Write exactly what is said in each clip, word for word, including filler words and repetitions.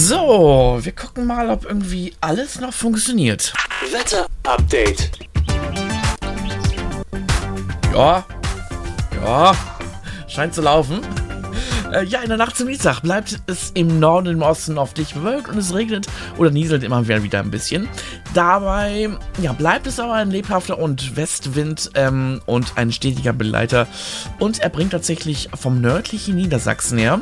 So, wir gucken mal, ob irgendwie alles noch funktioniert. Wetter-Update. Ja, ja, scheint zu laufen. Äh, ja, in der Nacht zum Dienstag bleibt es im Norden und im Osten oft dicht bewölkt und es regnet oder nieselt immer wieder, wieder ein bisschen. Dabei ja, bleibt es aber ein lebhafter und Westwind ähm, und ein stetiger Begleiter. Und er bringt tatsächlich vom nördlichen Niedersachsen her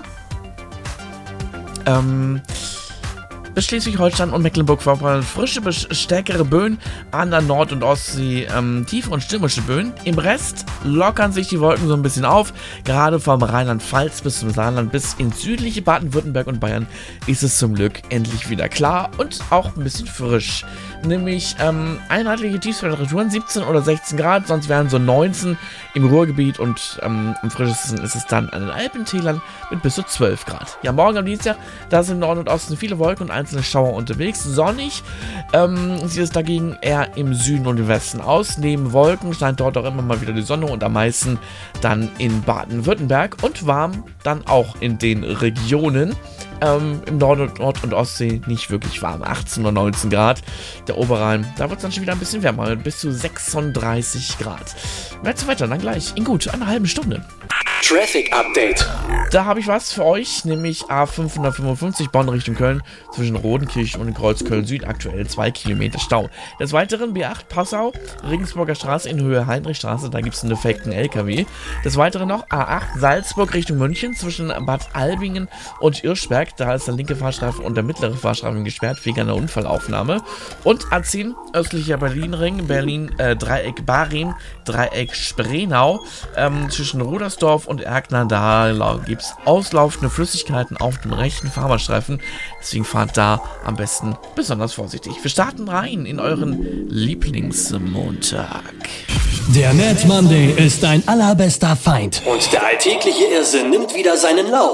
ähm, bis Schleswig-Holstein und Mecklenburg-Vorpommern frische bis stärkere Böen an der Nord- und Ostsee, ähm, tiefe und stürmische Böen. Im Rest lockern sich die Wolken so ein bisschen auf. Gerade vom Rheinland-Pfalz bis zum Saarland bis ins südliche Baden-Württemberg und Bayern ist es zum Glück endlich wieder klar und auch ein bisschen frisch. Nämlich ähm, einheitliche Tiefstemperaturen siebzehn oder sechzehn Grad, sonst wären so neunzehn im Ruhrgebiet und ähm, am frischesten ist es dann an den Alpentälern mit bis zu zwölf Grad. Ja, morgen am Dienstag, da sind im Norden und Osten viele Wolken und einzelne Schauer unterwegs. Sonnig ähm, sieht es dagegen eher im Süden und im Westen aus. Neben Wolken scheint dort auch immer mal wieder die Sonne und am meisten dann in Baden-Württemberg und warm dann auch in den Regionen. Ähm, Im Norden und Nord- und Ostsee nicht wirklich warm, achtzehn oder neunzehn Grad. Der Oberrhein, da wird es dann schon wieder ein bisschen wärmer, bis zu sechsunddreißig Grad. Mehr zu Wetter, dann gleich in gut einer halben Stunde. Traffic Update. Da habe ich was für euch, nämlich A fünfhundertfünfundfünfzig Bonn Richtung Köln zwischen Rodenkirchen und Kreuz Köln-Süd, aktuell zwei Kilometer Stau. Des Weiteren B acht Passau, Regensburger Straße in Höhe Heinrichstraße, da gibt es einen defekten L K W. Des Weiteren noch A acht Salzburg Richtung München zwischen Bad Albingen und Irschberg, da ist der linke Fahrstreifen und der mittlere Fahrstreifen gesperrt wegen einer Unfallaufnahme. Und A zehn östlicher Berlinring, Berlin äh, Dreieck Barим, Dreieck Spreenau, ähm, zwischen Rudersdorf und Erkner, da gibt es auslaufende Flüssigkeiten auf dem rechten Fahrbahnstreifen. Deswegen fahrt da am besten besonders vorsichtig. Wir starten rein in euren Lieblingsmontag. Der Mad Monday ist dein allerbester Feind. Und der alltägliche Irrsinn nimmt wieder seinen Lauf.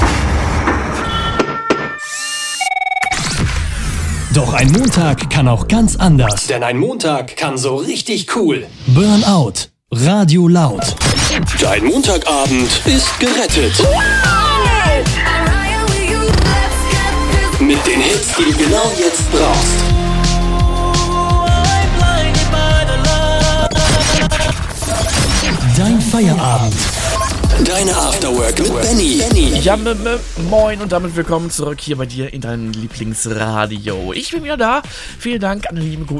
Doch ein Montag kann auch ganz anders. Denn ein Montag kann so richtig cool. Burnout. Radio laut. Dein Montagabend ist gerettet. Mit den Hits, die du genau jetzt brauchst. Dein Feierabend. Deine Afterwork mit Benny. Benny. Ja, m- m- moin und damit willkommen zurück hier bei dir in deinem Lieblingsradio. Ich bin wieder da. Vielen Dank an den lieben guten